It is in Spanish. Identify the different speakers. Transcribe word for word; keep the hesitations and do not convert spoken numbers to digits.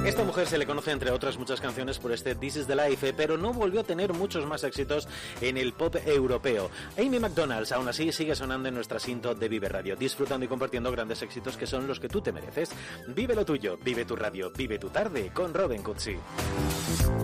Speaker 1: Esta mujer se le conoce, entre otras muchas canciones, por este This is the Life, pero no volvió a tener muchos más éxitos en el pop europeo. Amy Macdonald, aún así, sigue sonando en nuestra cinta de Vive Radio, disfrutando y compartiendo grandes éxitos que son los que tú te mereces. Vive lo tuyo, vive tu radio, vive tu tarde con Robin Cutsi.